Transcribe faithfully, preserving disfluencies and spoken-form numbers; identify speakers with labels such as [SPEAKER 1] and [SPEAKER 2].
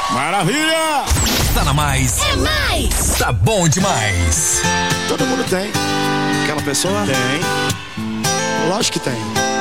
[SPEAKER 1] Maravilha!
[SPEAKER 2] Tá na mais.
[SPEAKER 3] É mais.
[SPEAKER 2] Tá bom demais.
[SPEAKER 1] Todo mundo tem. Aquela pessoa?
[SPEAKER 4] Tem.
[SPEAKER 1] Lógico que tem.